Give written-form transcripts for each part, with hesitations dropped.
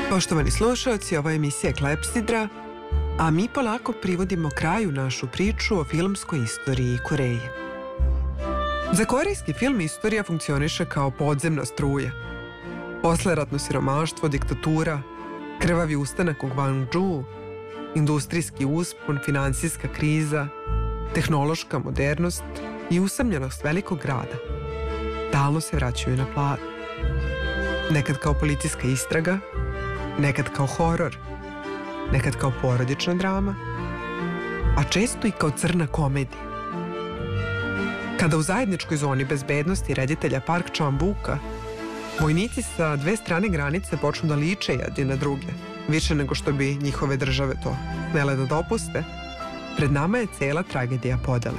Poštovani slušalci, ovo je emisija Klepsidra, a mi polako privodimo kraju našu priču o filmskoj istoriji Koreje. Za korejski film istorija funkcioniše kao podzemna struja. Posleratno siromaštvo, diktatura, krvavi ustanak u Gwangju, industrijski uspon, finansijska kriza, tehnološka modernost i usamljenost velikog grada. Stalno se vraćaju na plan. Nekad kao policijska istraga, nekad kao horor, nekad kao porodična drama, a često i kao crna komedija. Kada u zajedničkoj zoni bezbednosti reditelja Park Chan-wooka vojnici sa dve strane granice počnu da liče jedni na druge, više nego što bi njihove države to smele da dopuste, pred nama je cela tragedija podele.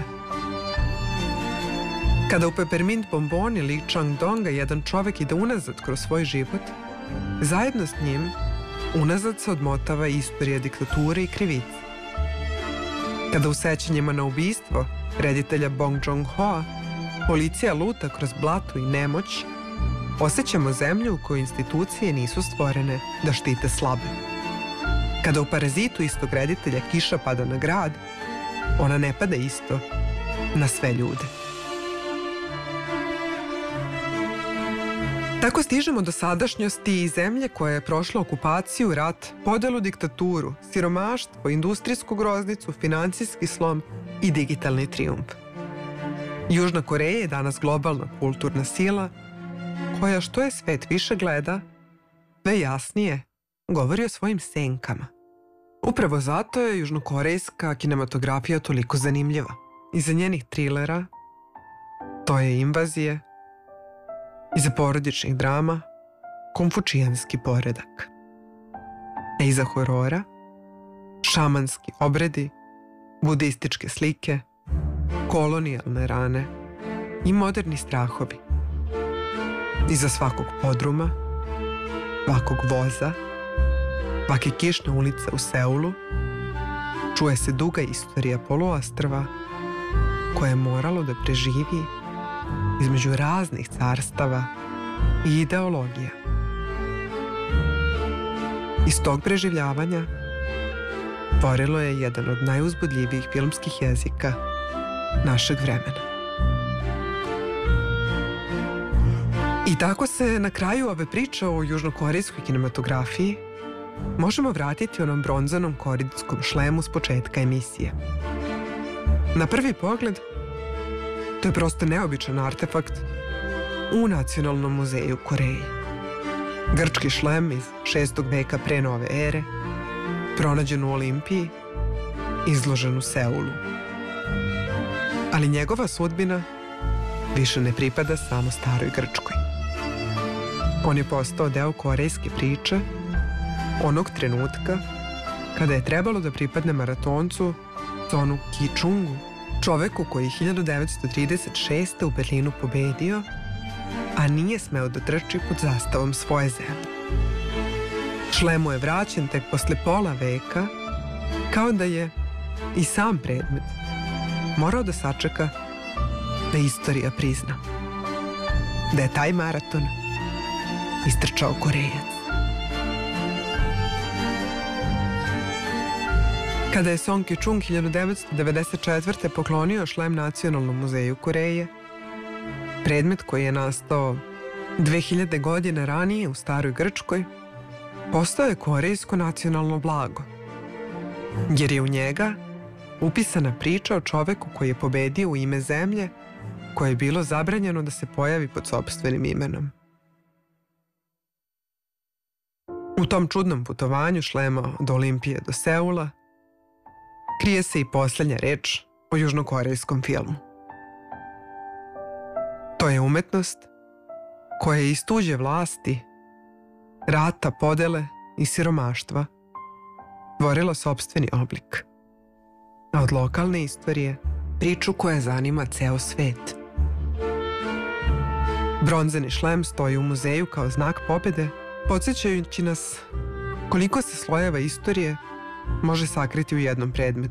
Kada u Peppermint bomboni Lee Chang-donga jedan čovek ide unazad kroz svoj život, zajedno s njim unazad se odmotava istorija diktature i krivice. Kada u sećanjima na ubistvo reditelja Bong Joon-hoa policija luta kroz blatu i nemoć, osjećamo zemlju u kojoj institucije nisu stvorene da štite slabe. Kada u Parazitu istog reditelja kiša pada na grad, ona ne pada isto na sve ljude. Tako stižemo do sadašnjosti i zemlje koja je prošla okupaciju, rat, podelu, diktaturu, siromaštvo, industrijsku groznicu, financijski slom i digitalni trijumf. Južna Koreja je danas globalna kulturna sila koja što je svet više gleda, sve jasnije govori o svojim senkama. Upravo zato je južnokorejska kinematografija toliko zanimljiva. Iza njenih trilera, to je invazije, iza porodičnih drama, konfučijanski poredak. A iza horora, šamanski obredi, budističke slike, kolonijalne rane i moderni strahovi. Iza svakog podruma, svakog voza, svake kišne ulice u Seulu, čuje se duga istorija poluostrva koje je moralo da preživi između raznih carstava i ideologija. Iz tog preživljavanja stvorilo je jedan od najuzbudljivijih filmskih jezika našeg vremena. I tako se na kraju ove priče o južnokorejskoj kinematografiji možemo vratiti onom bronzanom koridskom šlemu s početka emisije. Na prvi pogled, to je prosto neobičan artefakt u Nacionalnom muzeju Koreje. Grčki šlem iz 6. veka pre nove ere, pronađen u Olimpiji, izložen u Seulu. Ali njegova sudbina više ne pripada samo staroj Grčkoj. On je postao deo korejske priče onog trenutka kada je trebalo da pripadne maratoncu Sonu Ki-chungu, čoveku koji je 1936. u Berlinu pobedio, a nije smeo da trči pod zastavom svoje zemlje. Šlem mu je vraćen tek posle pola veka, kao da je i sam predmet morao da sačeka da istorija prizna da je taj maraton istrčao Korejac. Kada je Song Ki-chung 1994. poklonio šlem Nacionalnom muzeju Koreje, predmet koji je nastao 2000 godina ranije u staroj Grčkoj, postao je korejsko nacionalno blago, jer je u njega upisana priča o čoveku koji je pobedio u ime zemlje koje je bilo zabranjeno da se pojavi pod sopstvenim imenom. U tom čudnom putovanju šlema od Olimpije do Seula krije se i poslednja reč o južnokorejskom filmu. To je umetnost koja je iz tuđe vlasti, rata, podele i siromaštva stvorila sopstveni oblik, a od lokalne istorije priču koja zanima ceo svet. Bronzani šlem stoji u muzeju kao znak pobede, podsjećajući nas koliko se slojeva istorije može sakriti u jednom predmetu.